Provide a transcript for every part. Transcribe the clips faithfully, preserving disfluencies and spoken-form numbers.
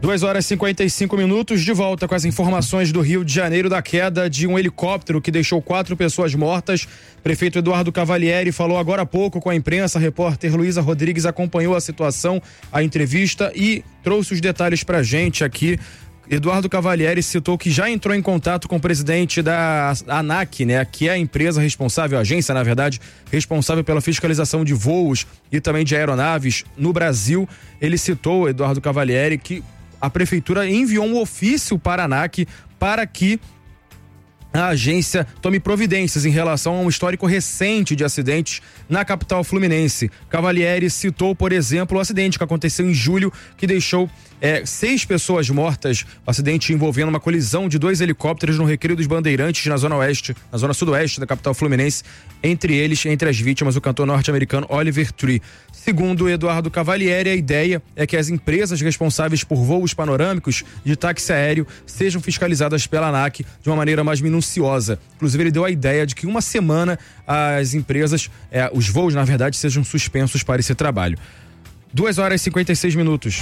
duas horas e cinquenta e cinco minutos, de volta com as informações do Rio de Janeiro da queda de um helicóptero que deixou quatro pessoas mortas. Prefeito Eduardo Cavalieri falou agora há pouco com a imprensa. A repórter Luísa Rodrigues acompanhou a situação, a entrevista e trouxe os detalhes pra gente aqui. Eduardo Cavalieri citou que já entrou em contato com o presidente da ANAC, né, que é a empresa responsável, a agência, na verdade, responsável pela fiscalização de voos e também de aeronaves no Brasil. Ele citou, Eduardo Cavalieri, que a prefeitura enviou um ofício para a ANAC para que a agência tome providências em relação a um histórico recente de acidentes na capital fluminense. Cavalieri citou, por exemplo, o acidente que aconteceu em julho, que deixou é, seis pessoas mortas. O acidente envolvendo uma colisão de dois helicópteros no Recreio dos Bandeirantes, na zona oeste, na zona sudoeste da capital fluminense. Entre eles, entre as vítimas, o cantor norte-americano Oliver Tree. Segundo Eduardo Cavalieri, a ideia é que as empresas responsáveis por voos panorâmicos de táxi aéreo sejam fiscalizadas pela ANAC de uma maneira mais minuciosa. Inclusive, ele deu a ideia de que uma semana as empresas, é, os voos, na verdade, sejam suspensos para esse trabalho. duas horas e cinquenta e seis minutos.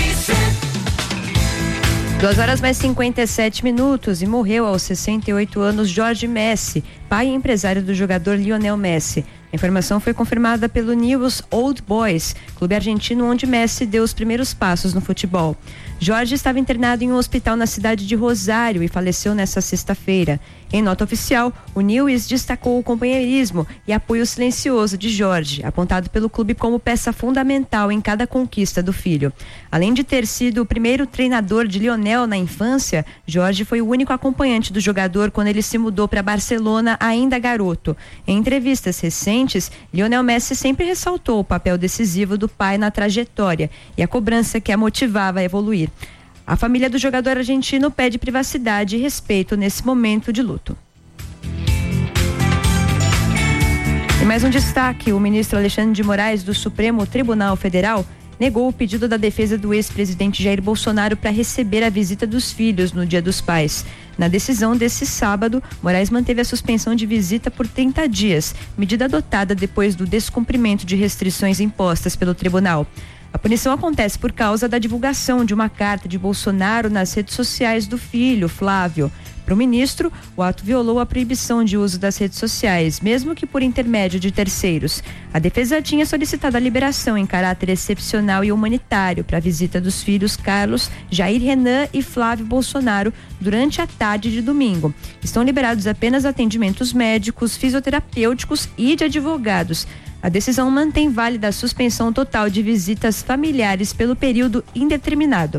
duas horas mais cinquenta e sete minutos e morreu aos sessenta e oito anos Jorge Messi, pai e empresário do jogador Lionel Messi. A informação foi confirmada pelo News Old Boys, clube argentino onde Messi deu os primeiros passos no futebol. Jorge estava internado em um hospital na cidade de Rosário e faleceu nesta sexta-feira. Em nota oficial, o News destacou o companheirismo e apoio silencioso de Jorge, apontado pelo clube como peça fundamental em cada conquista do filho. Além de ter sido o primeiro treinador de Lionel na infância, Jorge foi o único acompanhante do jogador quando ele se mudou para Barcelona ainda garoto. Em entrevistas recentes, Lionel Messi sempre ressaltou o papel decisivo do pai na trajetória e a cobrança que a motivava a evoluir. A família do jogador argentino pede privacidade e respeito nesse momento de luto. E mais um destaque: o ministro Alexandre de Moraes do Supremo Tribunal Federal negou o pedido da defesa do ex-presidente Jair Bolsonaro para receber a visita dos filhos no Dia dos Pais. Na decisão desse sábado, Moraes manteve a suspensão de visita por trinta dias, medida adotada depois do descumprimento de restrições impostas pelo tribunal. A punição acontece por causa da divulgação de uma carta de Bolsonaro nas redes sociais do filho, Flávio. Para o ministro, o ato violou a proibição de uso das redes sociais, mesmo que por intermédio de terceiros. A defesa tinha solicitado a liberação em caráter excepcional e humanitário para a visita dos filhos Carlos, Jair Renan e Flávio Bolsonaro durante a tarde de domingo. Estão liberados apenas atendimentos médicos, fisioterapêuticos e de advogados. A decisão mantém válida a suspensão total de visitas familiares pelo período indeterminado.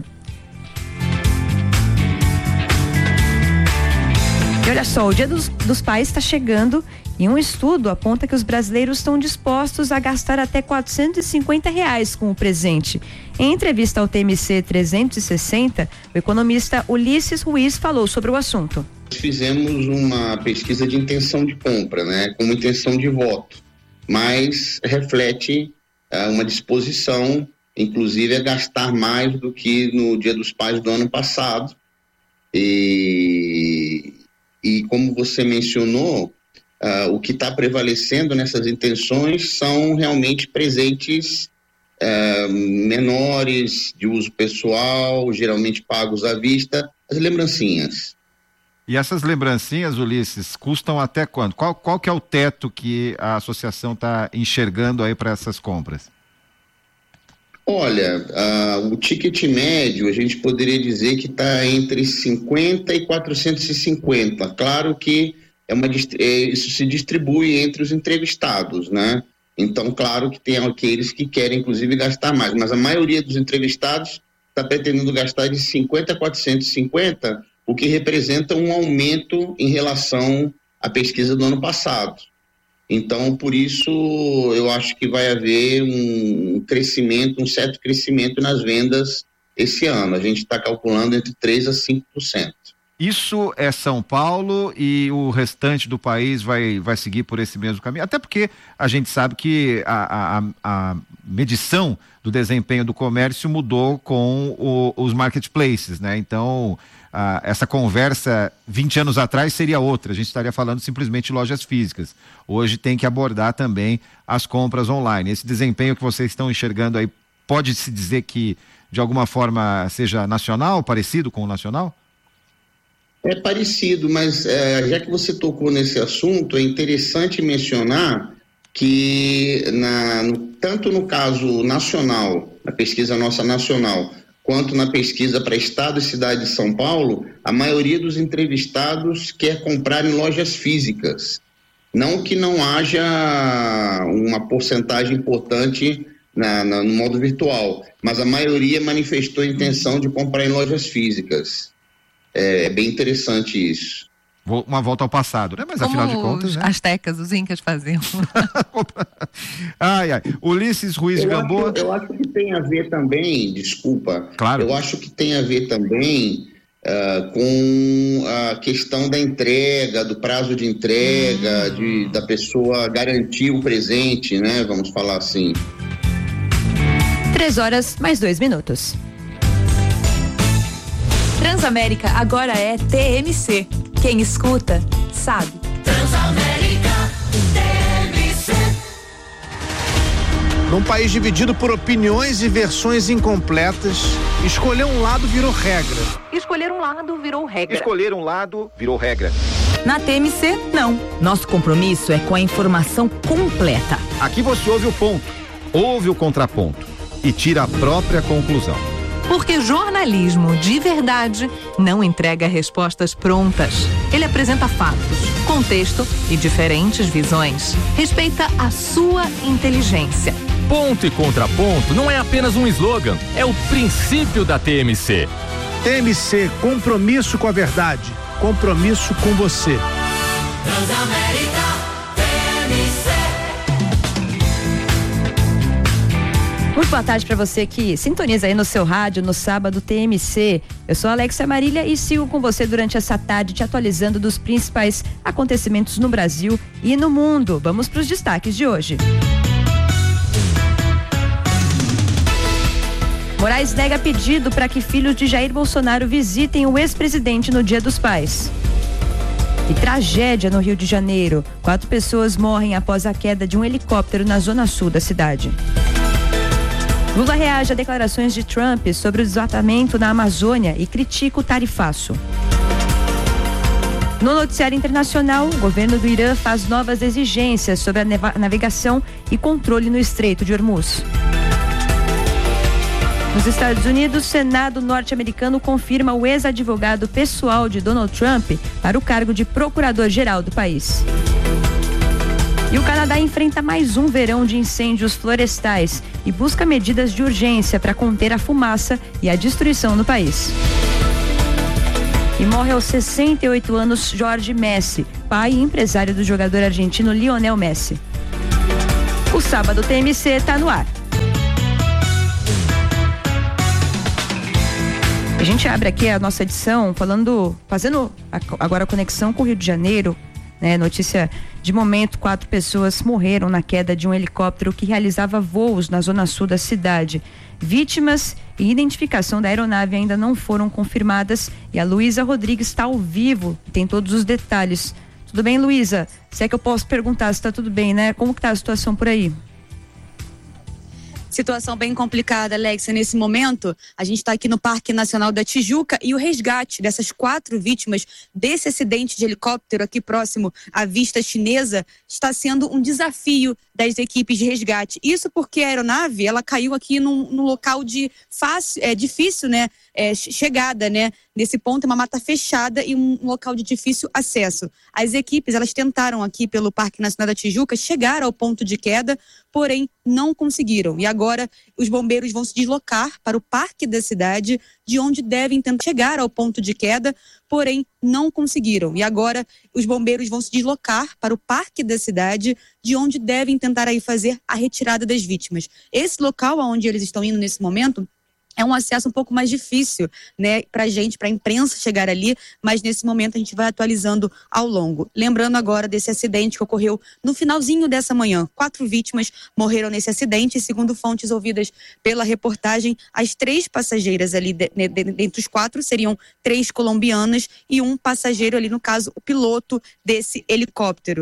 E olha só, o Dia dos, dos Pais está chegando e um estudo aponta que os brasileiros estão dispostos a gastar até quatrocentos e cinquenta reais com o presente. Em entrevista ao T M C trezentos e sessenta, o economista Ulisses Ruiz falou sobre o assunto. Fizemos uma pesquisa de intenção de compra, né, como intenção de voto, mas reflete uh, uma disposição, inclusive, a gastar mais do que no Dia dos Pais do ano passado. E, e como você mencionou, uh, o que está prevalecendo nessas intenções são realmente presentes uh, menores, de uso pessoal, geralmente pagos à vista, as lembrancinhas. E essas lembrancinhas, Ulisses, custam até quanto? Qual, qual que é o teto que a associação está enxergando aí para essas compras? Olha, uh, o ticket médio, a gente poderia dizer que está entre cinquenta e quatrocentos e cinquenta. Claro que é uma, é, isso se distribui entre os entrevistados, né? Então, claro que tem aqueles que querem, inclusive, gastar mais, mas a maioria dos entrevistados está pretendendo gastar de cinquenta a quatrocentos e cinquenta, o que representa um aumento em relação à pesquisa do ano passado. Então, por isso, eu acho que vai haver um crescimento, um certo crescimento nas vendas esse ano. A gente está calculando entre três por cento a cinco por cento. Isso é São Paulo e o restante do país vai, vai seguir por esse mesmo caminho? Até porque a gente sabe que a, a, a medição do desempenho do comércio mudou com o, os marketplaces, né? Então, a, essa conversa vinte anos atrás seria outra, a gente estaria falando simplesmente de lojas físicas. Hoje tem que abordar também as compras online. Esse desempenho que vocês estão enxergando aí, pode-se dizer que de alguma forma seja nacional, parecido com o nacional? É parecido, mas é, já que você tocou nesse assunto, é interessante mencionar que na, no, tanto no caso nacional, na pesquisa nossa nacional, quanto na pesquisa para Estado e Cidade de São Paulo, a maioria dos entrevistados quer comprar em lojas físicas. Não que não haja uma porcentagem importante na, na, no modo virtual, mas a maioria manifestou a intenção de comprar em lojas físicas. É, é bem interessante isso. Uma volta ao passado, né? Mas como afinal de contas, os né? astecas, os incas faziam. Ai, ai. Ulisses Ruiz eu Gamboa. Acho, eu acho que tem a ver também, desculpa, claro. eu acho que tem a ver também uh, com a questão da entrega, do prazo de entrega, hum. de, da pessoa garantir o presente, né? Vamos falar assim. Três horas, mais dois minutos. Transamérica agora é T M C. Quem escuta, sabe. Transamérica, T M C. Num país dividido por opiniões e versões incompletas, escolher um lado virou regra. Escolher um lado virou regra. Escolher um lado virou regra. Na T M C, não. Nosso compromisso é com a informação completa. Aqui você ouve o ponto, ouve o contraponto e tira a própria conclusão. Porque jornalismo de verdade não entrega respostas prontas. Ele apresenta fatos, contexto e diferentes visões. Respeita a sua inteligência. Ponto e contraponto não é apenas um slogan, é o princípio da T M C. T M C, compromisso com a verdade, compromisso com você. Transamérica, T M C. Muito boa tarde para você que sintoniza aí no seu rádio no sábado T M C. Eu sou a Alexia Marília e sigo com você durante essa tarde te atualizando dos principais acontecimentos no Brasil e no mundo. Vamos para os destaques de hoje. Moraes nega pedido para que filhos de Jair Bolsonaro visitem o ex-presidente no Dia dos Pais. E tragédia no Rio de Janeiro. Quatro pessoas morrem após a queda de um helicóptero na zona sul da cidade. Lula reage a declarações de Trump sobre o desmatamento na Amazônia e critica o tarifaço. No noticiário internacional, o governo do Irã faz novas exigências sobre a navegação e controle no Estreito de Hormuz. Nos Estados Unidos, o Senado norte-americano confirma o ex-advogado pessoal de Donald Trump para o cargo de procurador-geral do país. E o Canadá enfrenta mais um verão de incêndios florestais e busca medidas de urgência para conter a fumaça e a destruição no país. E morre aos sessenta e oito anos Jorge Messi, pai e empresário do jogador argentino Lionel Messi. O sábado T M C está no ar. A gente abre aqui a nossa edição falando, fazendo agora a conexão com o Rio de Janeiro. Né, notícia de momento, quatro pessoas morreram na queda de um helicóptero que realizava voos na zona sul da cidade. Vítimas e identificação da aeronave ainda não foram confirmadas e a Luísa Rodrigues está ao vivo e tem todos os detalhes. Tudo bem, Luísa? Se é que eu posso perguntar se está tudo bem, né? Como que está a situação por aí? Situação bem complicada, Alexia. Nesse momento, a gente está aqui no Parque Nacional da Tijuca e o resgate dessas quatro vítimas desse acidente de helicóptero aqui próximo à vista chinesa está sendo um desafio das equipes de resgate. Isso porque a aeronave, ela caiu aqui num, num local de fácil, é, difícil, né? É, chegada, né? Nesse ponto é uma mata fechada e um, um local de difícil acesso. As equipes, elas tentaram aqui pelo Parque Nacional da Tijuca chegar ao ponto de queda, porém não conseguiram. E agora os bombeiros vão se deslocar para o parque da cidade, de onde devem tentar chegar ao ponto de queda, porém não conseguiram. E agora os bombeiros vão se deslocar para o parque da cidade, de onde devem tentar aí fazer a retirada das vítimas. Esse local aonde eles estão indo nesse momento é um acesso um pouco mais difícil, né, pra gente, pra imprensa chegar ali, mas nesse momento a gente vai atualizando ao longo. Lembrando agora desse acidente que ocorreu no finalzinho dessa manhã. Quatro vítimas morreram nesse acidente e, segundo fontes ouvidas pela reportagem, as três passageiras ali, de, de, de, dentre os quatro, seriam três colombianas e um passageiro ali, no caso, o piloto desse helicóptero.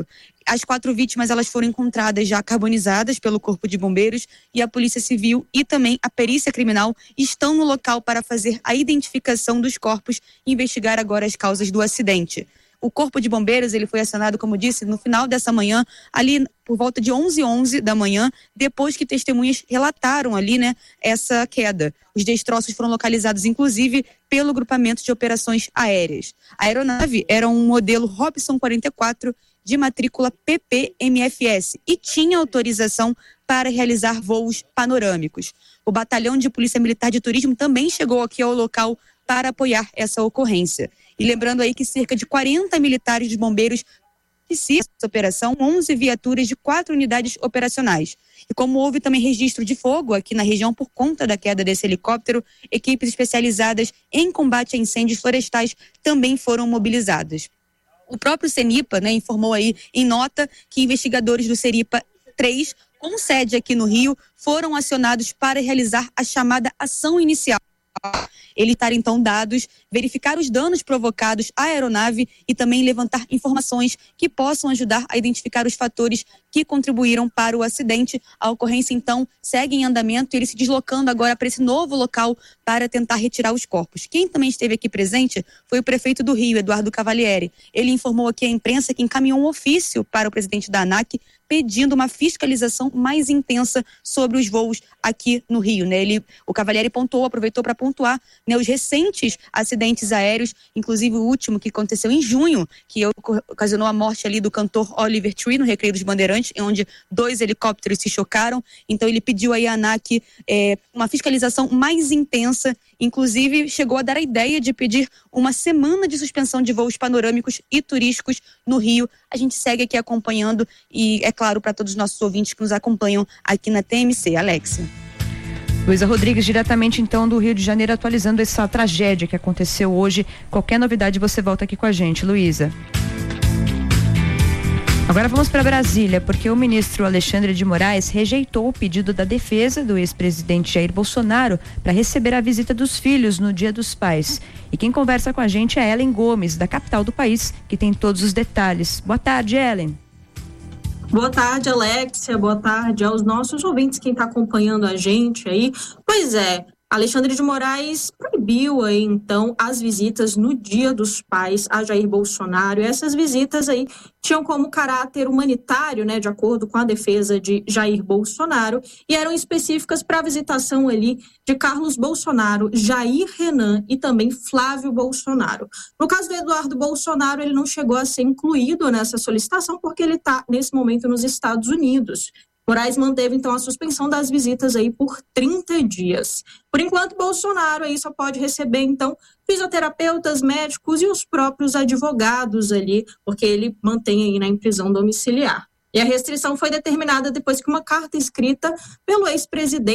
As quatro vítimas, elas foram encontradas já carbonizadas pelo Corpo de Bombeiros, e a Polícia Civil e também a Perícia Criminal estão no local para fazer a identificação dos corpos e investigar agora as causas do acidente. O Corpo de Bombeiros, ele foi acionado, como disse, no final dessa manhã, ali por volta de onze e onze da manhã, depois que testemunhas relataram ali, né, essa queda. Os destroços foram localizados, inclusive, pelo Grupamento de Operações Aéreas. A aeronave era um modelo Robson quarenta e quatro de matrícula P P M F S e tinha autorização para realizar voos panorâmicos. O Batalhão de Polícia Militar de Turismo também chegou aqui ao local para apoiar essa ocorrência. E lembrando aí que cerca de quarenta militares de bombeiros participam dessa operação, onze viaturas de quatro unidades operacionais. E como houve também registro de fogo aqui na região por conta da queda desse helicóptero, equipes especializadas em combate a incêndios florestais também foram mobilizadas. O próprio CENIPA, né, informou aí em nota que investigadores do Seripa três, com sede aqui no Rio, foram acionados para realizar a chamada ação inicial. Eles estar então dados, verificar os danos provocados à aeronave e também levantar informações que possam ajudar a identificar os fatores que contribuíram para o acidente. A ocorrência então segue em andamento e ele se deslocando agora para esse novo local para tentar retirar os corpos. Quem também esteve aqui presente foi o prefeito do Rio, Eduardo Cavalieri. Ele informou aqui à imprensa que encaminhou um ofício para o presidente da ANAC pedindo uma fiscalização mais intensa sobre os voos aqui no Rio, né? Ele, o Cavalieri pontuou, aproveitou para pontuar, né, os recentes acidentes aéreos, inclusive o último que aconteceu em junho, que ocasionou a morte ali do cantor Oliver Tree no Recreio dos Bandeirantes, onde dois helicópteros se chocaram. Então ele pediu aí à ANAC é, uma fiscalização mais intensa, inclusive chegou a dar a ideia de pedir uma semana de suspensão de voos panorâmicos e turísticos no Rio. A gente segue aqui acompanhando e é claro para todos os nossos ouvintes que nos acompanham aqui na T M C. Alexia. Luísa Rodrigues, diretamente então do Rio de Janeiro, atualizando essa tragédia que aconteceu hoje. Qualquer novidade você volta aqui com a gente, Luísa. Agora vamos para Brasília, porque o ministro Alexandre de Moraes rejeitou o pedido da defesa do ex-presidente Jair Bolsonaro para receber a visita dos filhos no Dia dos Pais. E quem conversa com a gente é Ellen Gomes, da capital do país, que tem todos os detalhes. Boa tarde, Ellen. Boa tarde, Alexia. Boa tarde aos nossos ouvintes, quem está acompanhando a gente aí. Pois é, Alexandre de Moraes proibiu aí, então, as visitas no Dia dos Pais a Jair Bolsonaro. E essas visitas aí tinham como caráter humanitário, né, de acordo com a defesa de Jair Bolsonaro, e eram específicas para a visitação ali de Carlos Bolsonaro, Jair Renan e também Flávio Bolsonaro. No caso do Eduardo Bolsonaro, ele não chegou a ser incluído nessa solicitação porque ele está, nesse momento, nos Estados Unidos. Moraes manteve, então, a suspensão das visitas aí por trinta dias. Por enquanto, Bolsonaro aí só pode receber, então, fisioterapeutas, médicos e os próprios advogados ali, porque ele mantém aí na prisão domiciliar. E a restrição foi determinada depois que uma carta escrita pelo ex-presidente